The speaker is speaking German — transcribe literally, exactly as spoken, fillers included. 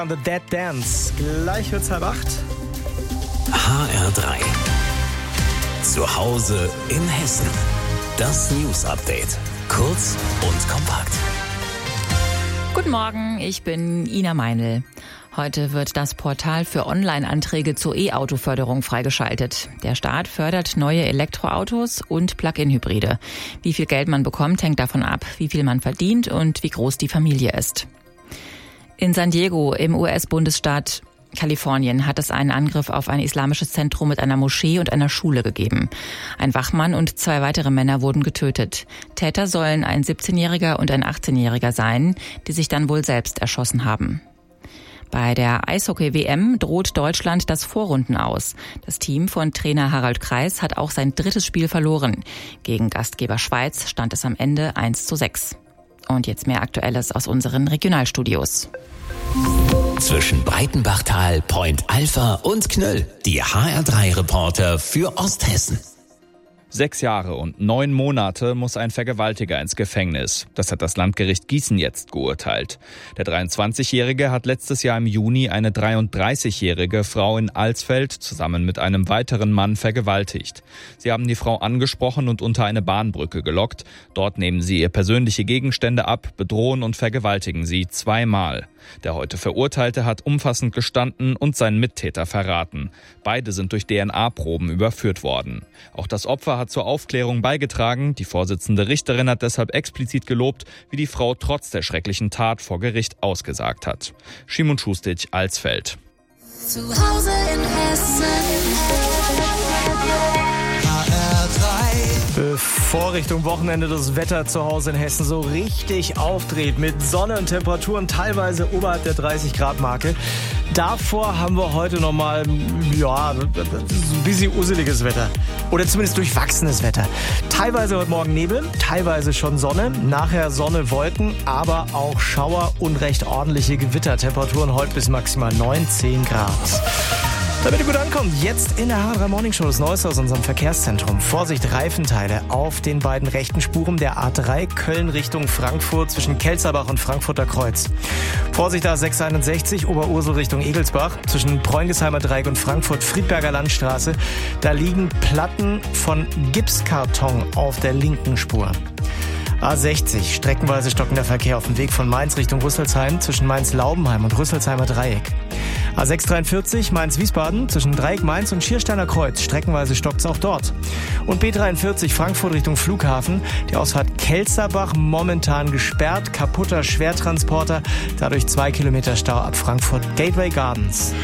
The Dead Dance. Gleich wird's halb acht. H R drei. Zu Hause in Hessen. Das News Update. Kurz und kompakt. Guten Morgen, ich bin Ina Meinl. Heute wird das Portal für Online-Anträge zur E-Auto-Förderung freigeschaltet. Der Staat fördert neue Elektroautos und Plug-in-Hybride. Wie viel Geld man bekommt, hängt davon ab, wie viel man verdient und wie groß die Familie ist. In San Diego im U S-Bundesstaat Kalifornien hat es einen Angriff auf ein islamisches Zentrum mit einer Moschee und einer Schule gegeben. Ein Wachmann und zwei weitere Männer wurden getötet. Täter sollen ein siebzehnjähriger und ein achtzehnjähriger sein, die sich dann wohl selbst erschossen haben. Bei der Eishockey-W M droht Deutschland das Vorrunden aus. Das Team von Trainer Harald Kreis hat auch sein drittes Spiel verloren. Gegen Gastgeber Schweiz stand es am Ende eins zu sechs. Und jetzt mehr Aktuelles aus unseren Regionalstudios. Zwischen Breitenbachtal, Point Alpha und Knöll. Die H R drei Reporter für Osthessen. Sechs Jahre und neun Monate muss ein Vergewaltiger ins Gefängnis. Das hat das Landgericht Gießen jetzt geurteilt. Der dreiundzwanzigjährige hat letztes Jahr im Juni eine dreiunddreißigjährige Frau in Alsfeld zusammen mit einem weiteren Mann vergewaltigt. Sie haben die Frau angesprochen und unter eine Bahnbrücke gelockt. Dort nehmen sie ihr persönliche Gegenstände ab, bedrohen und vergewaltigen sie zweimal. Der heute Verurteilte hat umfassend gestanden und seinen Mittäter verraten. Beide sind durch D N A-Proben überführt worden. Auch das Opfer hat zur Aufklärung beigetragen. Die Vorsitzende Richterin hat deshalb explizit gelobt, wie die Frau trotz der schrecklichen Tat vor Gericht ausgesagt hat. Schimon Schustic, Alsfeld. Zu Hause in Hessen. H R drei. Bevor Richtung Wochenende das Wetter zu Hause in Hessen so richtig aufdreht, mit Sonne und Temperaturen teilweise oberhalb der dreißig Grad Marke, davor haben wir heute nochmal, ja, ein bisschen useliges Wetter. Oder zumindest durchwachsenes Wetter. Teilweise heute Morgen Nebel, teilweise schon Sonne, nachher Sonne, Wolken, aber auch Schauer und recht ordentliche Gewittertemperaturen, heute bis maximal neun, zehn Grad. Damit ihr gut ankommt, jetzt in der H R drei Morning Show das Neueste aus unserem Verkehrszentrum. Vorsicht, Reifenteile auf den beiden rechten Spuren der A drei Köln Richtung Frankfurt zwischen Kelzerbach und Frankfurter Kreuz. Vorsicht, A sechs einundsechzig Oberursel Richtung Egelsbach zwischen Bräungesheimer Dreieck und Frankfurt-Friedberger Landstraße. Da liegen Platten von Gipskarton auf der linken Spur. A sechzig, streckenweise stockender Verkehr auf dem Weg von Mainz Richtung Rüsselsheim zwischen Mainz-Laubenheim und Rüsselsheimer Dreieck. A sechs dreiundvierzig Mainz-Wiesbaden zwischen Dreieck-Mainz und Schiersteiner Kreuz. Streckenweise stockt's auch dort. Und B dreiundvierzig Frankfurt Richtung Flughafen. Die Ausfahrt Kelzerbach momentan gesperrt. Kaputter Schwertransporter. Dadurch zwei Kilometer Stau ab Frankfurt Gateway Gardens.